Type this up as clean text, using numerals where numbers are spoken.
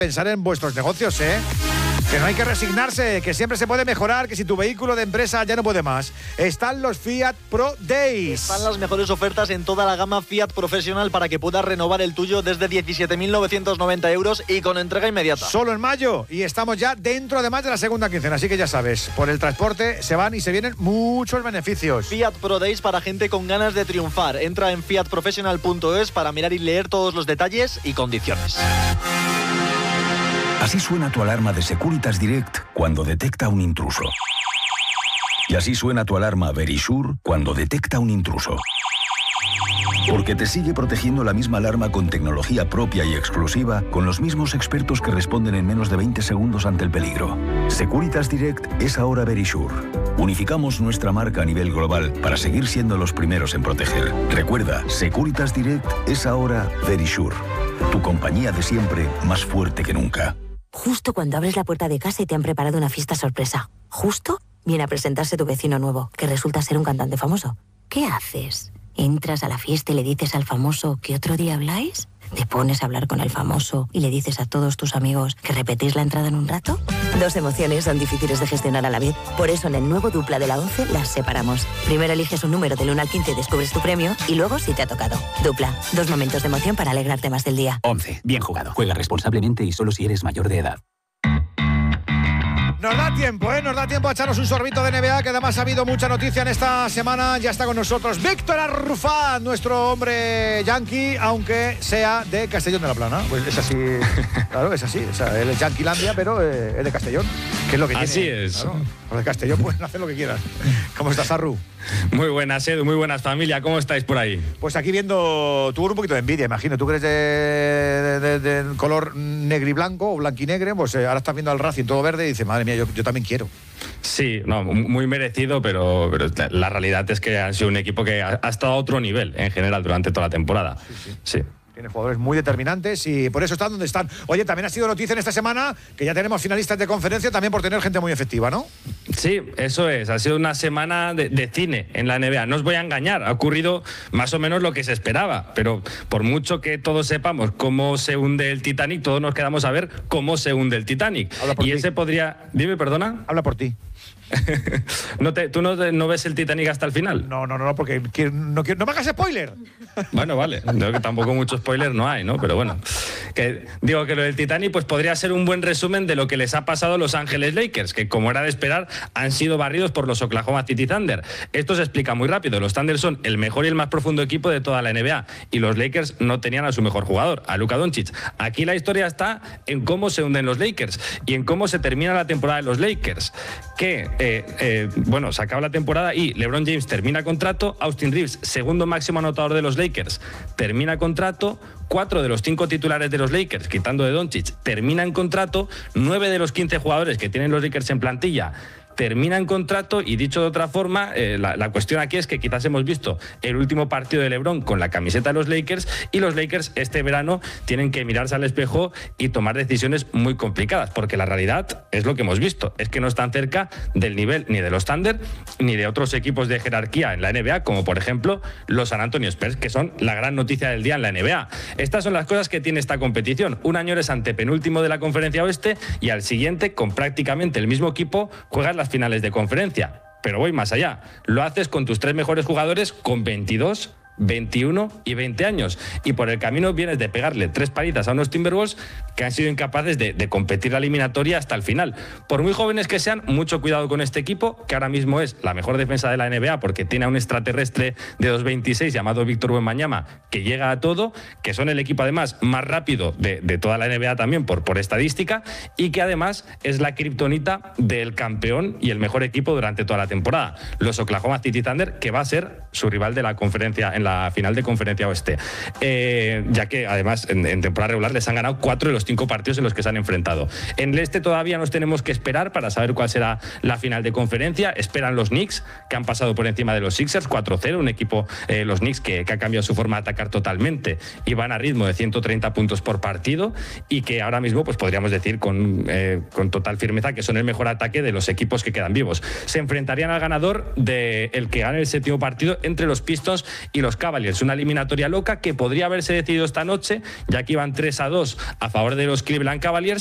pensar en vuestros negocios, que no hay que resignarse, que siempre se puede mejorar, que si tu vehículo de empresa ya no puede más. Están los Fiat Pro Days. Están las mejores ofertas en toda la gama Fiat Professional para que puedas renovar el tuyo desde 17.990 euros y con entrega inmediata. Solo en mayo, y estamos ya dentro además de la segunda quincena, así que ya sabes, por el transporte se van y se vienen muchos beneficios. Fiat Pro Days para gente con ganas de triunfar. Entra en fiatprofessional.es para mirar y leer todos los detalles y condiciones. Así suena tu alarma de Securitas Direct cuando detecta un intruso. Y así suena tu alarma Verisure cuando detecta un intruso. Porque te sigue protegiendo la misma alarma con tecnología propia y exclusiva, con los mismos expertos que responden en menos de 20 segundos ante el peligro. Securitas Direct es ahora Verisure. Unificamos nuestra marca a nivel global para seguir siendo los primeros en proteger. Recuerda, Securitas Direct es ahora Verisure. Tu compañía de siempre, más fuerte que nunca. Justo cuando abres la puerta de casa y te han preparado una fiesta sorpresa. Justo viene a presentarse tu vecino nuevo, que resulta ser un cantante famoso. ¿Qué haces? ¿Entras a la fiesta y le dices al famoso que otro día habláis? ¿Te pones a hablar con el famoso y le dices a todos tus amigos que repetís la entrada en un rato? Dos emociones son difíciles de gestionar a la vez. Por eso en el nuevo Dupla de la 11 las separamos. Primero eliges un número del 1 al 15 y descubres tu premio, y luego si te ha tocado. Dupla, dos momentos de emoción para alegrarte más del día. 11. Bien jugado. Juega responsablemente y solo si eres mayor de edad. Nos da tiempo, nos da tiempo a echarnos un sorbito de NBA, que además ha habido mucha noticia en esta semana. Ya está con nosotros Víctor Arrufat, nuestro hombre yanqui, aunque sea de Castellón de la Plana. Pues es así, claro, es así. O sea, él es yanquilandia, pero es de Castellón, que es lo que tiene. Así es. Claro, los de Castellón pueden hacer lo que quieran. ¿Cómo estás, Arru? Muy buenas, Edu, muy buenas, familia. ¿Cómo estáis por ahí? Pues aquí viendo, tú un poquito de envidia, imagino. Tú que eres de color negro y blanco o blanquinegre, pues ahora estás viendo al Racing todo verde y dices, madre mía, yo también quiero. Sí, no, muy merecido, pero la realidad es que ha sido un equipo que ha estado a otro nivel en general durante toda la temporada. Sí. Tiene jugadores muy determinantes y por eso están donde están. Oye, también ha sido noticia en esta semana que ya tenemos finalistas de conferencia también por tener gente muy efectiva, ¿no? Sí, eso es. Ha sido una semana de cine en la NBA. No os voy a engañar, ha ocurrido más o menos lo que se esperaba, pero por mucho que todos sepamos cómo se hunde el Titanic, todos nos quedamos a ver cómo se hunde el Titanic. Y ese podría... Dime, perdona. Habla por ti. ¿Tú no ves el Titanic hasta el final? No, porque no me hagas spoiler. Bueno, vale. Que tampoco mucho spoiler no hay, ¿no? Pero bueno. Digo que lo del Titanic pues podría ser un buen resumen de lo que les ha pasado a Los Ángeles Lakers, que como era de esperar han sido barridos por los Oklahoma City Thunder. Esto se explica muy rápido. Los Thunder son el mejor y el más profundo equipo de toda la NBA y los Lakers no tenían a su mejor jugador, a Luka Doncic. Aquí la historia está en cómo se hunden los Lakers y en cómo se termina la temporada de los Lakers. Se acaba la temporada y LeBron James termina contrato, Austin Reeves, segundo máximo anotador de los Lakers, termina contrato, 4 de los 5 titulares de los Lakers, quitando de Doncic, terminan contrato, 9 de los 15 jugadores que tienen los Lakers en plantilla terminan contrato y, dicho de otra forma, la cuestión aquí es que quizás hemos visto el último partido de LeBron con la camiseta de los Lakers y los Lakers este verano tienen que mirarse al espejo y tomar decisiones muy complicadas, porque la realidad es lo que hemos visto, es que no están cerca del nivel ni de los Thunder ni de otros equipos de jerarquía en la NBA, como por ejemplo los San Antonio Spurs, que son la gran noticia del día en la NBA. Estas son las cosas que tiene esta competición. Un año eres antepenúltimo de la Conferencia Oeste y al siguiente, con prácticamente el mismo equipo, juegas las finales de conferencia. Pero voy más allá. Lo haces con tus 3 mejores jugadores con 22, 21 y 20 años. Y por el camino vienes de pegarle 3 palitas a unos Timberwolves que han sido incapaces de competir la eliminatoria hasta el final. Por muy jóvenes que sean, mucho cuidado con este equipo, que ahora mismo es la mejor defensa de la NBA porque tiene a un extraterrestre de 2.26 llamado Víctor Wembanyama, que llega a todo, que son el equipo además más rápido de toda la NBA también por estadística, y que además es la kriptonita del campeón y el mejor equipo durante toda la temporada, los Oklahoma City Thunder, que va a ser su rival de la conferencia en la final de Conferencia Oeste, ya que además en temporada regular les han ganado 4 de los 5 partidos en los que se han enfrentado. En el este todavía nos tenemos que esperar para saber cuál será la final de conferencia. Esperan los Knicks, que han pasado por encima de los Sixers 4-0, un equipo, los Knicks, que ha cambiado su forma de atacar totalmente y van a ritmo de 130 puntos por partido y que ahora mismo pues podríamos decir con total firmeza que son el mejor ataque de los equipos que quedan vivos. Se enfrentarían al ganador del que gane el 7º partido entre los Pistons y los los Cavaliers. Una eliminatoria loca que podría haberse decidido esta noche, ya que iban 3-2 a favor de los Cleveland Cavaliers,